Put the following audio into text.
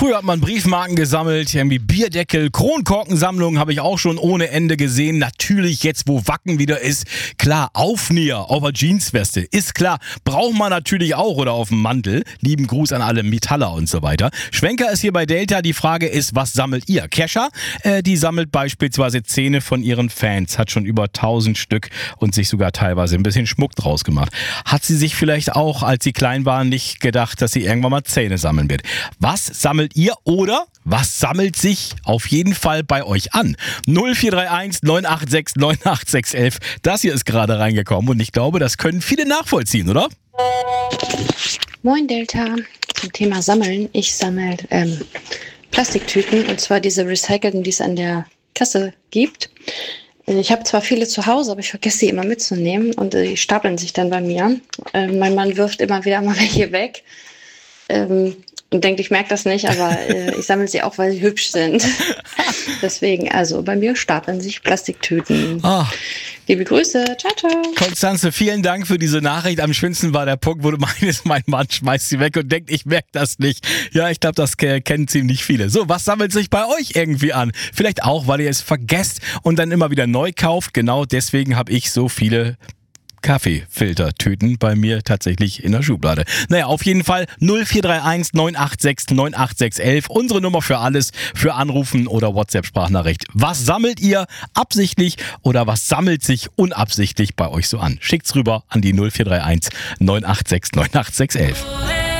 Früher hat man Briefmarken gesammelt, irgendwie Bierdeckel, Kronkorkensammlungen habe ich auch schon ohne Ende gesehen. Natürlich jetzt, wo Wacken wieder ist, klar, Aufnäher auf der Jeansweste, ist klar, braucht man natürlich auch oder auf dem Mantel. Lieben Gruß an alle Metaller und so weiter. Schwenker ist hier bei Delta, die Frage ist, was sammelt ihr? Kesha, die sammelt beispielsweise Zähne von ihren Fans, hat schon über 1000 Stück und sich sogar teilweise ein bisschen Schmuck draus gemacht. Hat sie sich vielleicht auch, als sie klein waren, nicht gedacht, dass sie irgendwann mal Zähne sammeln wird. Was sammelt ihr oder was sammelt sich auf jeden Fall bei euch an? 0431 986 98611. Das hier ist gerade reingekommen und ich glaube, das können viele nachvollziehen, oder? Moin Delta, zum Thema Sammeln. Ich sammle Plastiktüten und zwar diese recycelten, die es an der Kasse gibt. Ich habe zwar viele zu Hause, aber ich vergesse sie immer mitzunehmen und die stapeln sich dann bei mir. Mein Mann wirft immer wieder mal welche weg. Und denkt, ich merke das nicht, aber ich sammle sie auch, weil sie hübsch sind. Deswegen, also bei mir stapeln sich Plastiktüten. Oh. Liebe Grüße, ciao, ciao. Konstanze, vielen Dank für diese Nachricht. Am schönsten war der Punkt, wo du meinst, mein Mann schmeißt sie weg und denkt, ich merke das nicht. Ja, ich glaube, das kennen ziemlich viele. So, was sammelt sich bei euch irgendwie an? Vielleicht auch, weil ihr es vergesst und dann immer wieder neu kauft. Genau deswegen habe ich so viele Kaffeefiltertüten bei mir tatsächlich in der Schublade. Naja, auf jeden Fall 0431 986 98611. Unsere Nummer für alles, für Anrufen oder WhatsApp-Sprachnachricht. Was sammelt ihr absichtlich oder was sammelt sich unabsichtlich bei euch so an? Schickt's rüber an die 0431 986 98611.